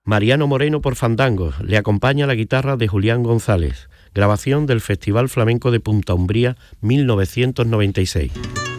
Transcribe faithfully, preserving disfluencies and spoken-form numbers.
Mariano Moreno por fandangos, le acompaña la guitarra de Julián González, grabación del Festival Flamenco de Punta Umbría mil novecientos noventa y seis.